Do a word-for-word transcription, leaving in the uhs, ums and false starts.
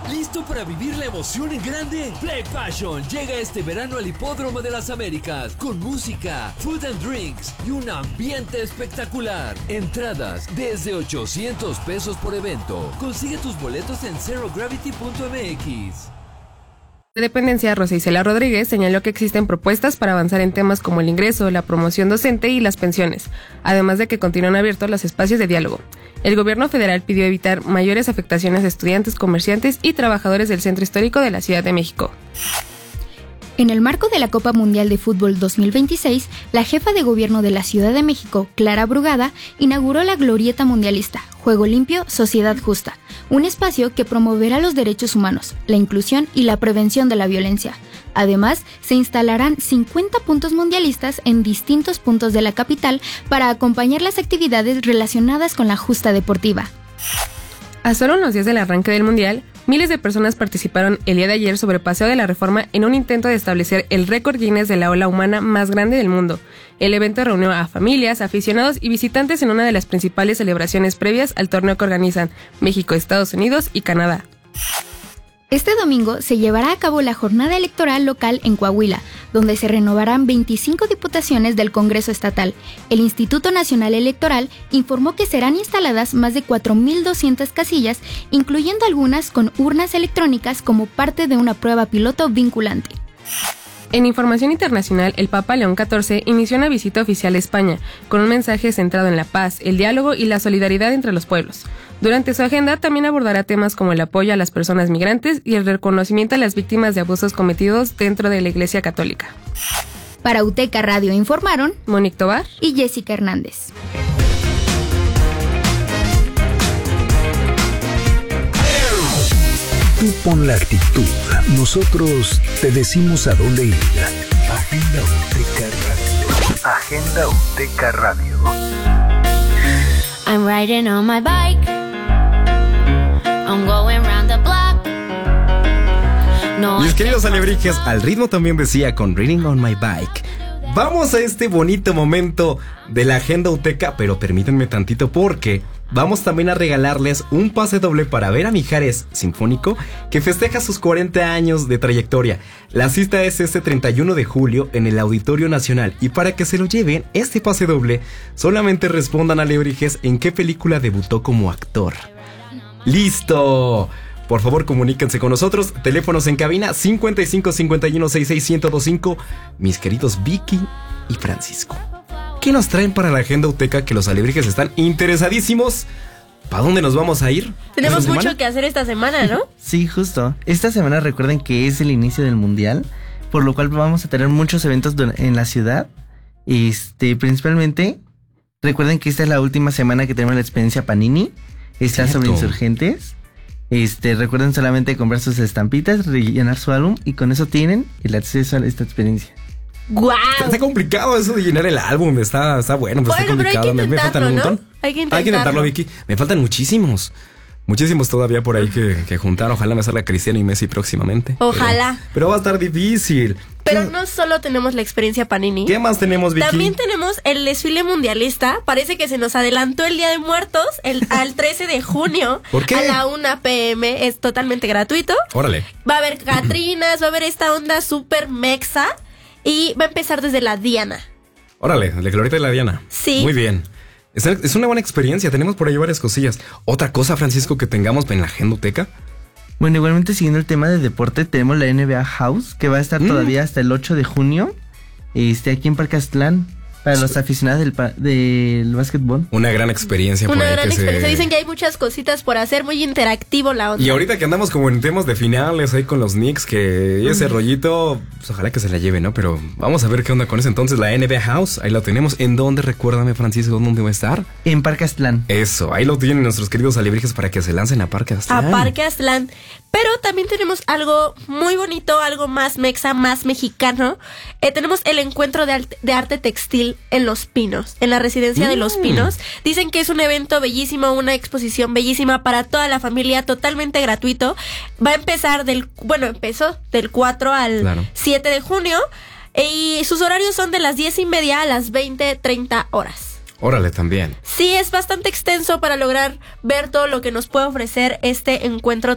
¿Listo para vivir la emoción en grande? Play Passion llega este verano al Hipódromo de las Américas con música, food and drinks y un ambiente espectacular. Entradas desde ochocientos pesos por evento. Consigue tus boletos en zero gravity punto m x. De Dependencia, Rosa Isela Rodríguez señaló que existen propuestas para avanzar en temas como el ingreso, la promoción docente y las pensiones, además de que continúan abiertos los espacios de diálogo. El gobierno federal pidió evitar mayores afectaciones a estudiantes, comerciantes y trabajadores del Centro Histórico de la Ciudad de México. En el marco de la Copa Mundial de Fútbol dos mil veintiséis, la jefa de gobierno de la Ciudad de México, Clara Brugada, inauguró la Glorieta Mundialista, Juego Limpio, Sociedad Justa, un espacio que promoverá los derechos humanos, la inclusión y la prevención de la violencia. Además, se instalarán cincuenta puntos mundialistas en distintos puntos de la capital para acompañar las actividades relacionadas con la justa deportiva. A solo unos días del arranque del Mundial, miles de personas participaron el día de ayer sobre Paseo de la Reforma en un intento de establecer el récord Guinness de la ola humana más grande del mundo. El evento reunió a familias, aficionados y visitantes en una de las principales celebraciones previas al torneo que organizan México, Estados Unidos y Canadá. Este domingo se llevará a cabo la jornada electoral local en Coahuila, donde se renovarán veinticinco diputaciones del Congreso Estatal. El Instituto Nacional Electoral informó que serán instaladas más de cuatro mil doscientas casillas, incluyendo algunas con urnas electrónicas como parte de una prueba piloto vinculante. En información internacional, el Papa León catorce inició una visita oficial a España, con un mensaje centrado en la paz, el diálogo y la solidaridad entre los pueblos. Durante su agenda también abordará temas como el apoyo a las personas migrantes y el reconocimiento a las víctimas de abusos cometidos dentro de la Iglesia Católica. Para UTECA Radio informaron Monique Tobar y Jessica Hernández. Tú pon la actitud, nosotros te decimos a dónde ir. Agenda UTECA Radio. Agenda UTECA Radio. I'm riding on my bike. I'm going round the block. No, Mis queridos alebrijes, al ritmo también decía con Riding on my bike. Vamos a este bonito momento de la Agenda UTECA, pero permítanme tantito porque vamos también a regalarles un pase doble para ver a Mijares Sinfónico, que festeja sus cuarenta años de trayectoria. La cita es este treinta y uno de julio en el Auditorio Nacional, y para que se lo lleven, este pase doble, solamente respondan a alebrijes en qué película debutó como actor. ¡Listo! Por favor, comuníquense con nosotros. Teléfonos en cabina cincuenta y cinco cincuenta y uno sesenta y seis ciento veinticinco. Mis queridos Vicky y Francisco, ¿qué nos traen para la Agenda UTECA que los alebrijes están interesadísimos? ¿Para dónde nos vamos a ir? Tenemos mucho que hacer esta semana, ¿no? Sí, justo. Esta semana recuerden que es el inicio del Mundial, por lo cual vamos a tener muchos eventos en la ciudad. Este, principalmente, recuerden que esta es la última semana que tenemos la experiencia Panini. Está Cierto. sobre Insurgentes. Este, recuerden solamente comprar sus estampitas, rellenar su álbum y con eso tienen el acceso a esta experiencia. ¡Guau! Está, está complicado eso de llenar el álbum. Está, está bueno, pero Bueno, está complicado. pero hay que me, me faltan un intentarlo, ¿no? montón. Hay que Hay que intentarlo, intentarlo. Vicky. Me faltan muchísimos. Muchísimos todavía por ahí que, que juntar. Ojalá me salga Cristiano y Messi próximamente. Ojalá. Pero, pero va a estar difícil. Pero ¿Qué, no solo tenemos la experiencia Panini. ¿Qué más tenemos, Vicky? También tenemos el desfile mundialista. Parece que se nos adelantó el Día de Muertos el, al trece de junio. ¿Por qué? A la una pm. Es totalmente gratuito. Órale. Va a haber catrinas, va a haber esta onda super mexa. Y va a empezar desde la Diana. Órale, la glorieta de la Diana. Sí. Muy bien. Es, es una buena experiencia. Tenemos por ahí varias cosillas. Otra cosa, Francisco, que tengamos en la Agenda UTECA. Bueno, igualmente siguiendo el tema de deporte, tenemos la N B A House, que va a estar mm. todavía hasta el ocho de junio, este, aquí en Parque Aztlán, para los aficionados del, del básquetbol. Una gran experiencia. Una por ahí gran que experiencia. se... Dicen que hay muchas cositas por hacer, muy interactivo la onda. Y ahorita que andamos como en temas de finales ahí con los Knicks, que ese uh-huh. rollito, pues ojalá que se la lleve, ¿no? Pero vamos a ver qué onda con eso. Entonces la N B A House, ahí lo tenemos. ¿En dónde? Recuérdame, Francisco, ¿dónde va a estar? En Parque Aztlán. Eso, ahí lo tienen nuestros queridos alebrijes para que se lancen a Parque Aztlán. A Parque Aztlán. Pero también tenemos algo muy bonito, algo más mexa, más mexicano. Eh, tenemos el encuentro de, arte, de arte textil en Los Pinos, en la residencia mm. de Los Pinos. Dicen que es un evento bellísimo, una exposición bellísima para toda la familia, totalmente gratuito. Va a empezar del, bueno, empezó del cuatro al claro. siete de junio. Y sus horarios son de las diez y media a las veinte treinta horas. Órale, también. Sí, es bastante extenso para lograr ver todo lo que nos puede ofrecer este encuentro